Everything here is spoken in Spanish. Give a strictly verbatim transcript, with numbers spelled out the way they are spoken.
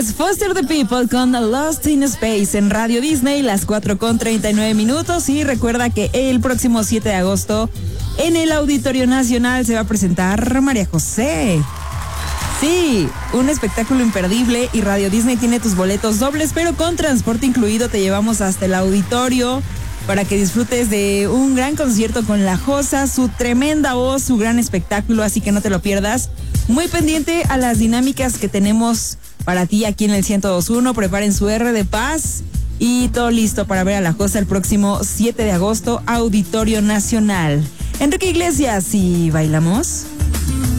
Es Foster the People con Lost in Space en Radio Disney, las cuatro con treinta y nueve minutos. Y recuerda que el próximo siete de agosto en el Auditorio Nacional se va a presentar María José. Sí, un espectáculo imperdible, y Radio Disney tiene tus boletos dobles, pero con transporte incluido. Te llevamos hasta el auditorio para que disfrutes de un gran concierto con La Josa, su tremenda voz, su gran espectáculo, así que no te lo pierdas. Muy pendiente a las dinámicas que tenemos para ti aquí en el ciento dos punto uno. Preparen su R de paz y todo listo para ver a La Josa el próximo siete de agosto, Auditorio Nacional. Enrique Iglesias, ¿y bailamos?